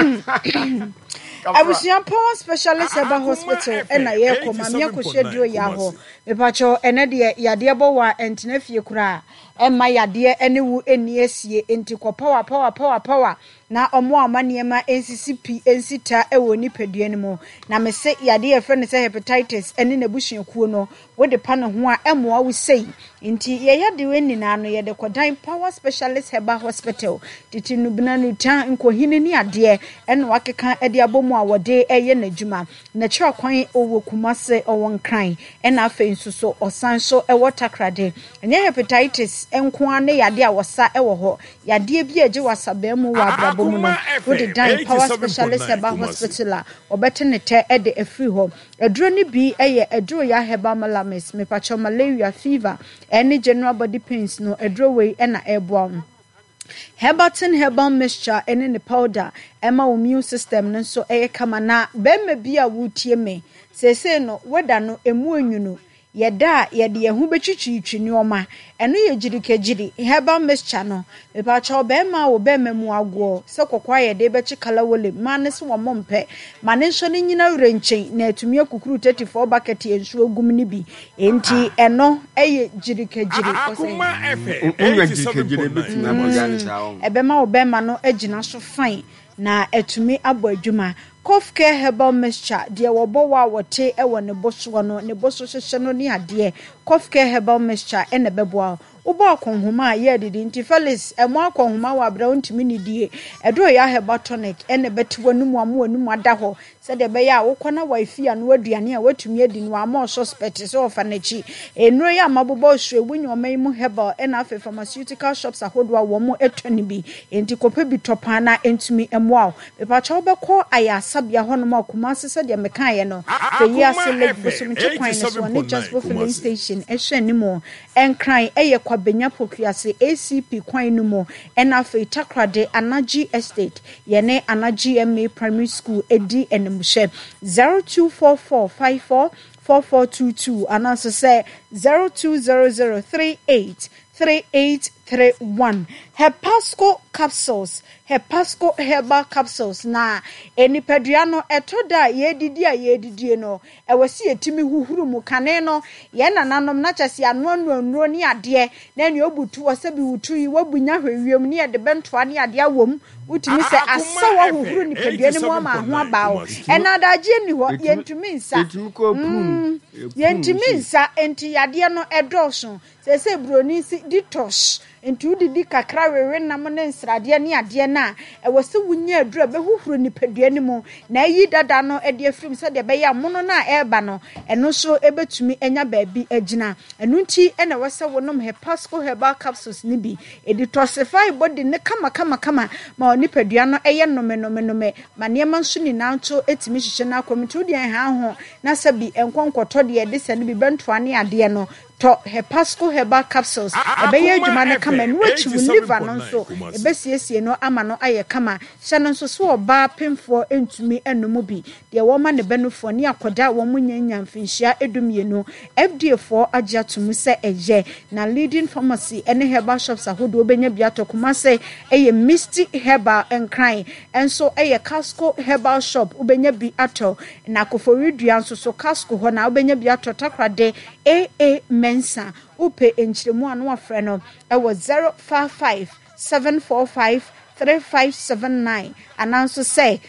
Abusia Power Specialist Herbal Hospital ena ye ko mamia ko hweduro ya ho mepacho ene de yade bo wa entene fie kura emma yade ene wu eni esie enti ko power na omo amane ma NCCP ensita ewo nipadua ne mu na me se yade ye fre ne se hepatitis ene na busuakuo no wo de pa ne ho a emoa wo sei enti ye yade we nina no ye de kodan Power Specialist Herbal Hospital titinu bina no tan nkohini ni ade ene wakeka ede abomu a wode eye n'adwuma na kira kwan owo kumase owon kran ena afa nsuso osanso ewo takrade enye hepatitis enko ane yade a wosa ewo ho yade bi age wasabemu wa abrabomu no wode dan Power Specialist Herbal Hospital obete ne te ede afri ho aduro ni bi eye aduro ya herbal malamis mepacho malaria fever any general body pains no aduro we ena eboa Herbatin herbal mixture and in the powder Emma immune system nso eye kama na bemma bia wutie me say no weda no emu enwunu yeda yede yehu betwitwitwi nioma eno ye girikagiri herbal mixture no mepa cha bemma wo bemma mu agwo se kokwa yede bechi kala wole mane se wo mompe mane nso ne nyina wrenchen na atumi akukuru 34 bucket enso ogum ni bi enti eno eye girikagiri akuma efe girikagiri betumi abogane sawo ebema wo bemma no agina so fine na atumi abo adwuma Cough Care Herbal Mixture de wobo wa wote ewo ne boso no ne boso hyehye no ne ade Cough Care Herbal Mixture ene beboa ubo akonhoma ye didi nti Felix emo akonhoma wa bra ntimi ne die edo ya herbal tonic ene betewo numu amu anumu ada ho se de be ya wokona wifi anu aduane a watumi adi no ama suspect so ofa nachi enuro ya mabobo hwe bunyoman mu herbal ena afa pharmaceutical shops ahodo a wo mo etwani bi enti kopa bi topa na entumi emo bepa cha obekọ aya sabia hono akuma sese de meka ye no fe ya select bosum chekwan so ne just for filling station ehwe ni mo enkran eye kwabenya pokuase ACP kwan no mo ena fe takrade Anaji Estate yene Anaji MA Primary School edi enemhye 0244544422 ananso say 0200383831 Hepasco capsules Hepasco herbal capsules na enipadua no etoda yedidi no ewasi etimi huhuru mu kane no ye nananom na kyase anononro ni ade na ne obutu osabi wutu yi wabunya hwewiem ne de bentoa ne ade awom utimi se asawa huhuru ni padua ne mu ama ho abaawo enadaje ni ho yentumi nsa yentumi nsa enti yade no edoso se broni si detox enti udidi kakra wewe nam ne nsrade ne ade na ewose wunya adura behuhuru ni padua ne mu na yi dada no ede afrim se de be ya mono na eba no eno so ebetumi enya baabi agina enu nti ena wose wonom Hepasco herbal capsules ni bi edetoxify body ne kama ma oni padua no eye nome ma niam nso ni nanto etimi hihye na akomiti udi en ha ho na sabi enkonkoto de ede se ne bi bentoa ne ade no to Hepasco herbal capsules ebeye adwuma ne kama no achiwu liver no so ebesiesie no ama no aye kama hye no so so oba pemfo entumi enumu bi de wo ma ne benufo ne akoda wo munyanya mfinhia edumienu FDA for agiatum se eje na leading pharmacy ene herbal shops ahodo obenya biato kuma se eye Misty Herbal enkran enso eye Casco Herbal shop obenya bi ato na koforidua nso so Casco ho na obenya biato takrade AA Mensa upe enchiremu anu afre no ewo 055-745-3579 announce say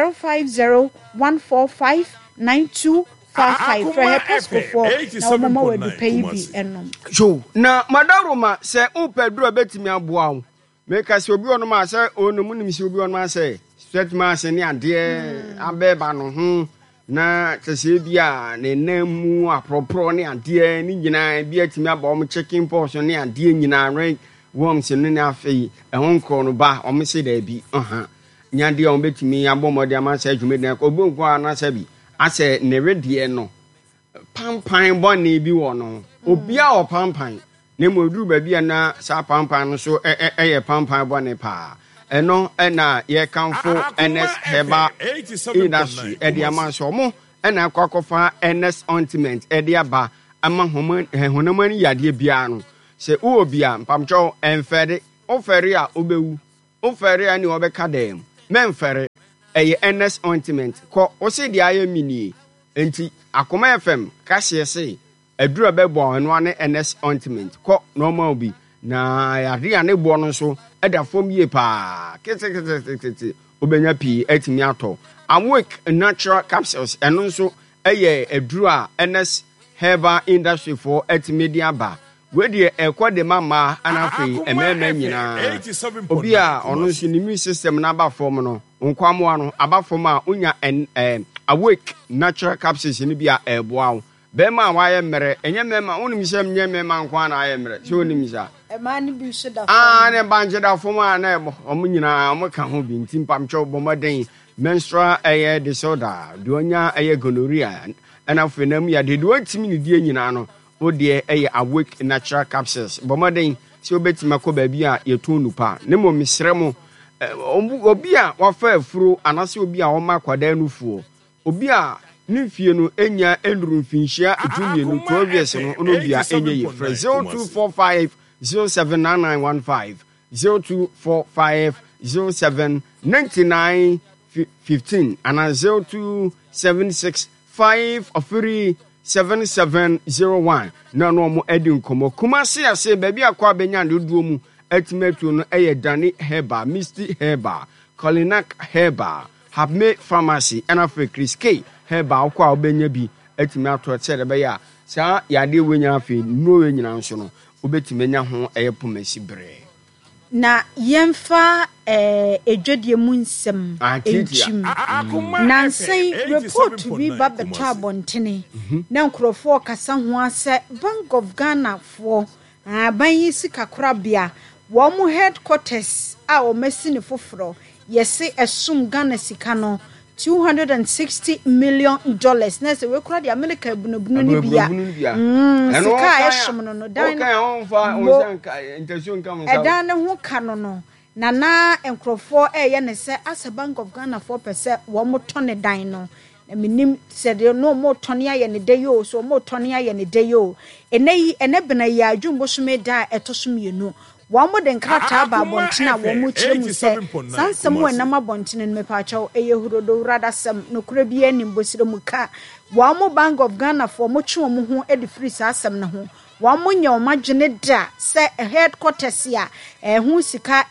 050-145-9255 for Hepasco for na mama we do pay bi enom so na madaroma se upe duro betimi aboa wo make se obi onoma se onomu nim se obi onoma se stretch ma se ne ade abeba no ho na tese bia ne namu apropro ne ade ni nyina bia timi aba om checking portion ne ade nyina ran wom se no ne afei ehonko no ba om se da bi nyade om betimi abomode ama se adwume den ko bonko ana se bi ase ne redie no pampan bone bi wo no obia o pampan ne moduru ba bia na sa pampan no so eye pampan bone pa eno ena ye kanfo NS Herbal industry edi ama so mo ena akwakofa NS ointment edi aba ama honamani yade bia no se wo bia mpamcho enfere ofere a obewu ofere ani obeka dem memfere NS ointment ko o se dia ya mini enti Akoma FM ka se adura bebo eno ane NS ointment ko normal bi na yade ne bo no so eda fom ye pa kete obenya pi etimi ato Awake natural capsules eno nso eye adura NS herbal industry for etmedia ba we de ekwa de mama anafi emema nyina obi a ono nso ni immune system na ba form no nkwamo ano aba form a unya Awake natural capsules ni bia eboa bema waye mere enye mema unim sem nye mema nkwa na aye mere so onim sa ema ni bi so da ne banje da form a na ebo omo nyina omo ka ho bi ntim pamcho bomoden menstrual disorder duonya gonorrhea and after them ya de do antimi ne die nyina no wo de Awake natural capsules bomoden se obetima ko ba bi a yeto nupa ne mo misremo obi a wafa afuro anase obi a wo ma kwada nufuo obi a nimfie no enya enduru mfinhia etumienu 12 years no ono bia enye ye 0245 079915 0245 079915 ana 0276537701 na no mo edi nkomo kuma se ase baby akwa benya ndoduo mu atimetu no dani herba misty herba Colinac herba Habme pharmacy and afre Chris K herba akwa obenya bi atime ato tsere be ya sa yade wenya afi no wenyina nso no obetimenya ho pomasi bre na yemfa edwodie mu nsem enchim na nsen report bi ba beto abontene na nkrofo kasa ho ase Bank of Ghana for aban yi sikakorabia wo mu headquarters a o mesine foforo yesi esum Ghana sika no $260 million na se we kura de America bunabunu ni bia sika esum no dan okay on fa onsanka intention kam sa edan ne ho ka no na enkrofo ye ne se as Bank of Ghana 4% wo mo tone dan no na minim se de no mo tone aye ne de yo so mo tone aye ne de yo ene bena ya adwumbo so me da etoso mienu Wamo den krata ba bontina womu chiremu se sansem wenam abontine no mepacho hurodo rada sam no kura bi anim bosire mu ka wamo Bank of Ghana for mo twe mo ho edi free sa asem na ho wamo nya o magene da se headquarters ya hu sika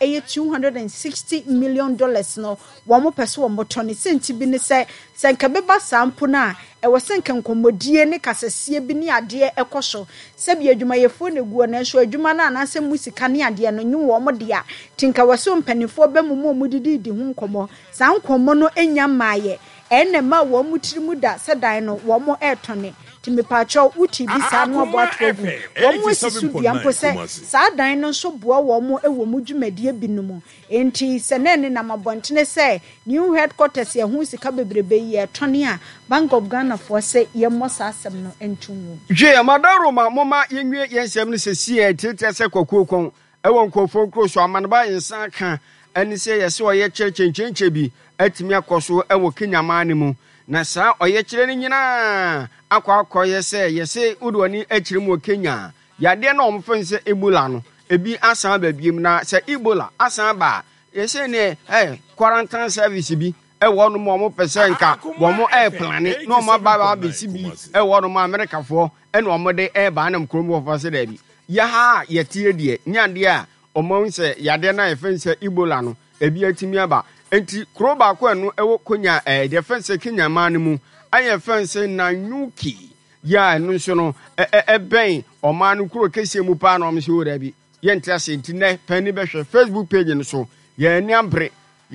$260 million no wamo pese wo motone senti bi ne se nka beba sampo na ewosenke nkomodie ne kasesie bi ne ade ekoso se bi adwumayefo ne guo na so adwuma na anase musika ne ade no nyu wo mode a tinka waso mpanifo be mu mudidi hu nkomo sa nkomo no enya maaye ene ma wo mutirimu da se dan no wo mo etone timipacho uti bi sa no aboatogu wo mo sisu bia mpo se sa dan no so boa wo mo ewo mu dwumadie binumu enti se nene na mabontene se new headquarters ya hu sika bebrebe yi etone a Bank of Ghana for se ye mo sa asem no entumu je amadaro ma moma yenwie yensem ne se sie tete se kokokon ewo nkofo kroso amanba yensan ka ani se yese oye chechenchenche bi atimi akoso ewo kenyamane mu na sa oye kire ne nyina akwa yese udwani akire mu Kenya yade na omfense Ebola no ebi asan ba biem na se Ebola asan ba yese ne quarantine service bi ewo no mo pese nka wo mo plane no mo ba besi bi ewo no mo America fo ene o mo de ba na mkrom wo fo se da bi ya ha yetie de nyande a o mo nse yade na efense Ebola no ebi atimi aba enti kroba ko enu ewo konya defense Kenya man mu aye fense na nyuki ya enu nso no ben o man kuro kese mu pa na o mse ora bi ye ntiase enti ne pani behwe Facebook page no so ye ni abre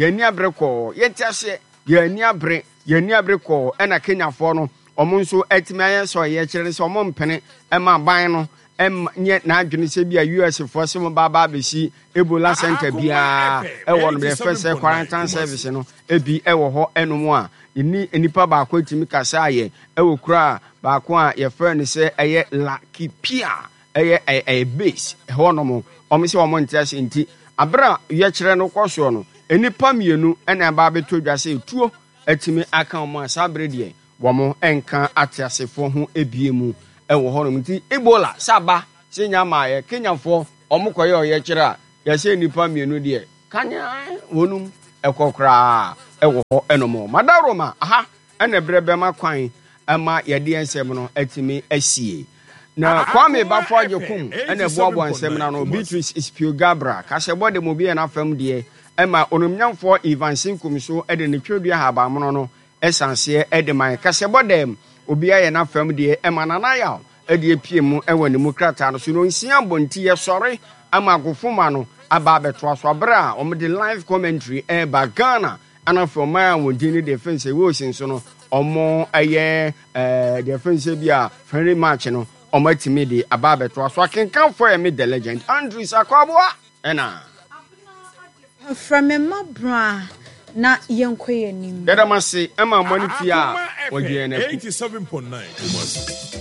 ko ye ntiase ye ni abre ko na Kenya fo no o mo nso atimi aye so ye kire so mo mpene ma ban no nye na adwene se bia US for se mo baba besi Ebola center bia ewo no be first quarantine service no ebi ewo ho enomo a enipa ba ko timi kasa aye ewo kura ba ko a ye friend se eye Lakipia eye base ho no mo o me se wo mo ntiase nti abra ye kire no kwaso no enipa mienu ena ba beto dwase tuo atimi aka o mo asabre de wo mo enka atiasefo ho ebiemu ewo ho no nti Ebola saba se nyama ye Kenyafo omukoye oye kire a ye se nipa mienu de kanya wonum ekokra ɛwɔ hɔ ɛnom madaroma aha ɛna brɛbɛma kwan ama yɛde nsɛm no atimi asie na Kwame Bafo Ajekum ɛna boaboa nsɛm na no Beatrice Ispiogabra kasɛbɔ de mobie na fam de ɛma onomnyamfo Ivan Sinkum so ɛde ne twodua habamono no ɛsanse ɛde man kasɛbɔ dem obi ayɛ na fam de ɛma nanaya ɛde apie mu ɛwɔ ne mukrata no so no nsia bonti yɛ sɔre ama agofoma no aba beto aso abra o de live commentary ba Ghana ana from my wodini defense we sin so no omo aye defense bia very much no omo timi de aba beto aso akenkan for me the legend Andrew Sakwaboa ena from Mabra na yenkoye nim dedamase ema monifia o je na 87.9